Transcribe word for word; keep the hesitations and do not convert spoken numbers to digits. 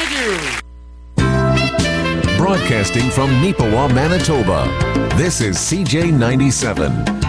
Thank you. Broadcasting from Neepawa, Manitoba, this is C J ninety-seven.